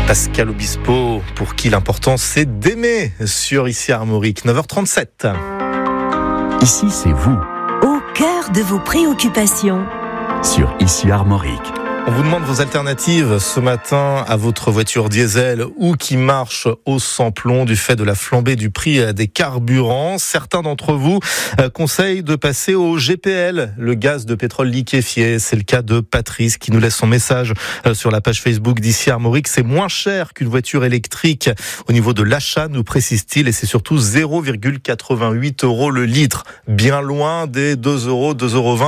Pascal Obispo, pour qui l'important c'est d'aimer sur Ici Armorique, 9h37. Ici c'est vous, au cœur de vos préoccupations. Sur Ici Armorique. On vous demande vos alternatives ce matin à votre voiture diesel ou qui marche au sans-plomb du fait de la flambée du prix des carburants. Certains d'entre vous conseillent de passer au GPL, le gaz de pétrole liquéfié. C'est le cas de Patrice qui nous laisse son message sur la page Facebook d'Ici Armorique. C'est moins cher qu'une voiture électrique au niveau de l'achat, nous précise-t-il, et c'est surtout 0,88 € le litre. Bien loin des 2,20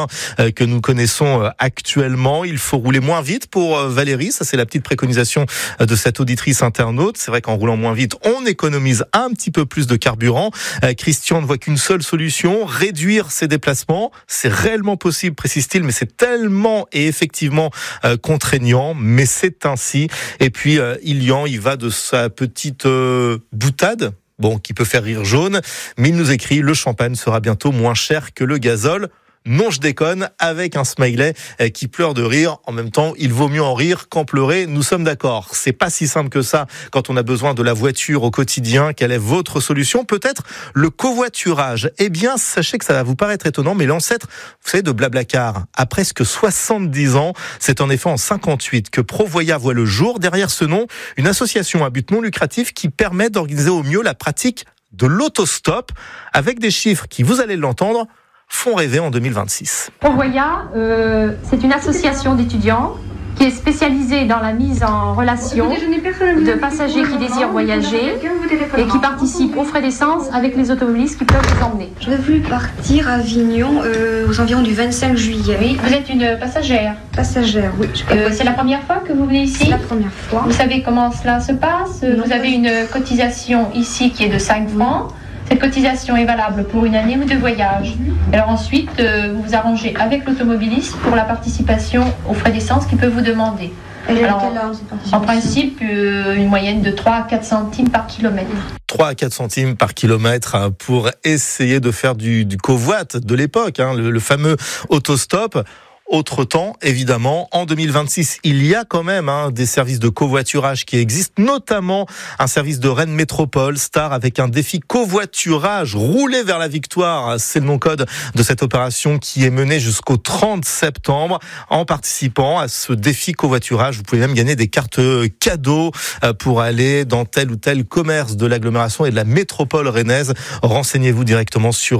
€ que nous connaissons actuellement. Il faut rouler moins vite pour Valérie, ça c'est la petite préconisation de cette auditrice internaute. C'est vrai qu'en roulant moins vite, on économise un petit peu plus de carburant. Christian ne voit qu'une seule solution, réduire ses déplacements. C'est réellement possible, précise-t-il, mais c'est tellement et effectivement contraignant, mais c'est ainsi. Et puis Ilian, il va de sa petite boutade, bon, qui peut faire rire jaune, mais il nous écrit: le champagne sera bientôt moins cher que le gazole. Non, je déconne, avec un smiley qui pleure de rire. En même temps, il vaut mieux en rire qu'en pleurer. Nous sommes d'accord. C'est pas si simple que ça quand on a besoin de la voiture au quotidien. Quelle est votre solution? Peut-être le covoiturage. Eh bien, sachez que ça va vous paraître étonnant, mais l'ancêtre, vous savez, de Blablacar, a presque 70 ans. C'est en effet en 58 que Provoya voit le jour. Derrière ce nom, une association à but non lucratif qui permet d'organiser au mieux la pratique de l'autostop avec des chiffres qui, vous allez l'entendre, font rêver en 2026. Provoya, c'est une association d'étudiants qui est spécialisée dans la mise en relation de passagers qui désirent voyager et qui participent aux frais d'essence avec les automobilistes qui peuvent les emmener. J'aurais voulu partir à Avignon aux environs du 25 juillet. Oui, vous êtes une passagère. Passagère, oui. C'est la première fois que vous venez ici? C'est la première fois. Vous savez comment cela se passe? Non, vous avez une cotisation ici qui est de 5 francs. Cette cotisation est valable pour une année ou deux voyages. Alors ensuite, vous vous arrangez avec l'automobiliste pour la participation aux frais d'essence qu'il peut vous demander. Alors, en principe, une moyenne de 3 à 4 centimes par kilomètre. 3 à 4 centimes par kilomètre pour essayer de faire du covoit de l'époque, le fameux autostop. Autre temps, évidemment, en 2026, il y a quand même des services de covoiturage qui existent, notamment un service de Rennes Métropole, star avec un défi covoiturage, rouler vers la victoire. C'est le nom-code de cette opération qui est menée jusqu'au 30 septembre. En participant à ce défi covoiturage, vous pouvez même gagner des cartes cadeaux pour aller dans tel ou tel commerce de l'agglomération et de la métropole rennaise. Renseignez-vous directement sur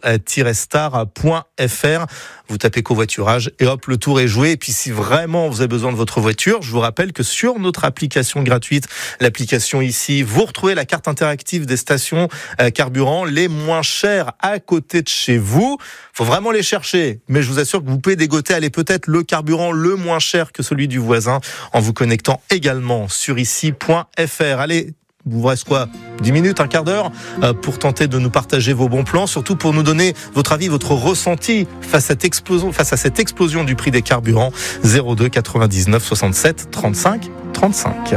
réseau-star.fr. Vous tapez covoiturage et hop, le tour est joué. Et puis si vraiment vous avez besoin de votre voiture, je vous rappelle que sur notre application gratuite, l'application ici, vous retrouvez la carte interactive des stations carburant les moins chères à côté de chez vous. Faut vraiment les chercher, mais je vous assure que vous pouvez dégoter, aller peut-être le carburant le moins cher que celui du voisin en vous connectant également sur ici.fr. Allez, vous reste quoi? 10 minutes, un quart d'heure pour tenter de nous partager vos bons plans, surtout pour nous donner votre avis, votre ressenti face à cette explosion du prix des carburants. 02 99 67 35 35.